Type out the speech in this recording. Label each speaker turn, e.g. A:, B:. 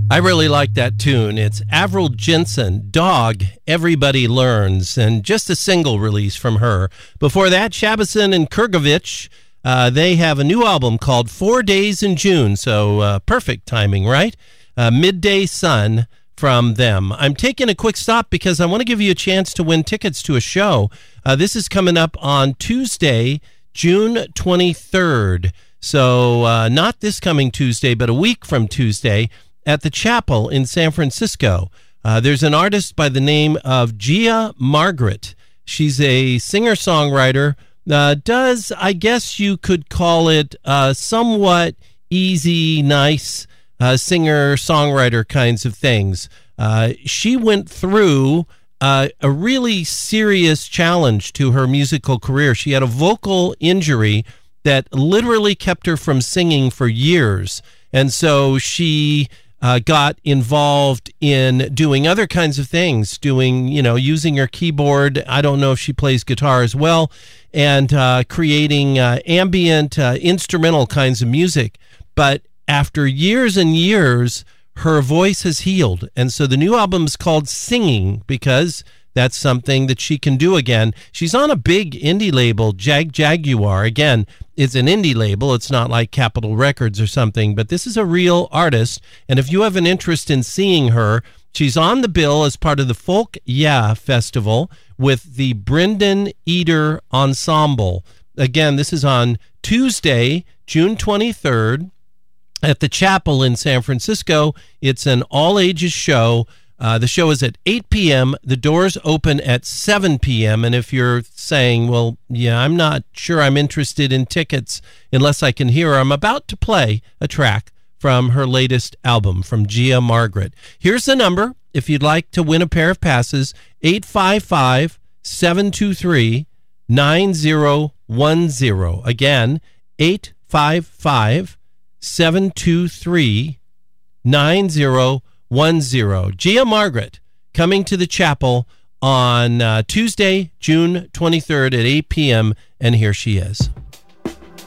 A: I really like that tune. It's Avril Jensen, Dog, Everybody Learns, and just a single release from her. Before that, Shabazin and Kurgovich, they have a new album called 4 Days in June, so perfect timing, right? Midday Sun from them. I'm taking a quick stop because I want to give you a chance to win tickets to a show. This is coming up on Tuesday, June 23rd. So not this coming Tuesday, but a week from Tuesday, at the Chapel in San Francisco. There's an artist by the name of Gia Margaret. She's a singer-songwriter, does, I guess you could call it, somewhat easy, nice singer-songwriter kinds of things. She went through a really serious challenge to her musical career. She had a vocal injury that literally kept her from singing for years. And so she got involved in doing other kinds of things, using her keyboard. I don't know if she plays guitar as well, and creating ambient instrumental kinds of music. But after years and years, her voice has healed. And so the new album is called Singing, because that's something that she can do again. She's on a big indie label, Jaguar. Again, it's an indie label. It's not like Capitol Records or something, but this is a real artist. And if you have an interest in seeing her, she's on the bill as part of the Folk Yeah Festival with the Brendan Eder Ensemble. Again, this is on Tuesday, June 23rd at the Chapel in San Francisco. It's an all-ages show. The show is at 8 p.m. The doors open at 7 p.m. And if you're saying, well, yeah, I'm not sure I'm interested in tickets unless I can hear her, I'm about to play a track from her latest album, from Gia Margaret. Here's the number if you'd like to win a pair of passes, 855-723-9010. Again, 855-723-9010. Gia Margaret coming to the Chapel on Tuesday, June 23rd at 8 p.m. And here she is.